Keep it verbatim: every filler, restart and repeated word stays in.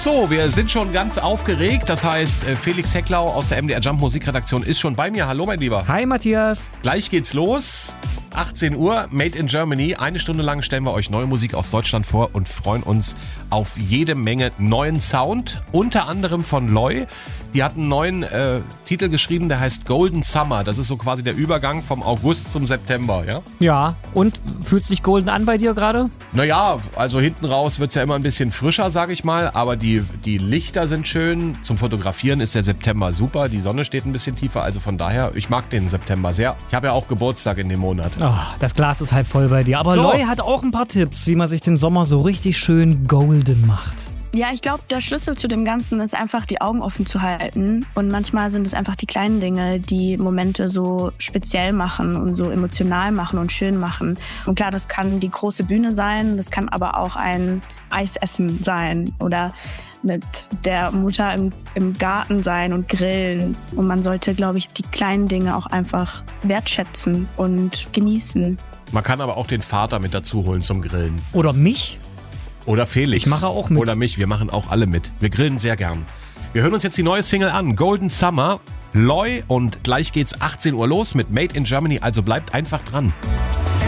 So, wir sind schon ganz aufgeregt. Das heißt, Felix Hecklau aus der M D R Jump Musikredaktion ist schon bei mir. Hallo, mein Lieber. Hi, Matthias. Gleich geht's los. achtzehn Uhr, Made in Germany. Eine Stunde lang stellen wir euch neue Musik aus Deutschland vor und freuen uns auf jede Menge neuen Sound. Unter anderem von Loi. Die hat einen neuen äh, Titel geschrieben, der heißt Golden Summer. Das ist so quasi der Übergang vom August zum September, ja? Ja, und fühlt sich golden an bei dir gerade? Naja, also hinten raus wird es ja immer ein bisschen frischer, sag ich mal. Aber die, die Lichter sind schön. Zum Fotografieren ist der September super. Die Sonne steht ein bisschen tiefer. Also von daher, ich mag den September sehr. Ich habe ja auch Geburtstag in dem Monat. Oh, das Glas ist halb voll bei dir. Aber So. Loi hat auch ein paar Tipps, wie man sich den Sommer so richtig schön golden macht. Ja, ich glaube, der Schlüssel zu dem Ganzen ist einfach, die Augen offen zu halten. Und manchmal sind es einfach die kleinen Dinge, die Momente so speziell machen und so emotional machen und schön machen. Und klar, das kann die große Bühne sein, das kann aber auch ein Eisessen sein oder mit der Mutter im, im Garten sein und grillen. Und man sollte, glaube ich, die kleinen Dinge auch einfach wertschätzen und genießen. Man kann aber auch den Vater mit dazu holen zum Grillen. Oder mich? Oder Felix. Ich mache auch mit. Oder mich, wir machen auch alle mit. Wir grillen sehr gern. Wir hören uns jetzt die neue Single an, Golden Summer, Loi, und gleich geht's achtzehn Uhr los mit Made in Germany, also bleibt einfach dran.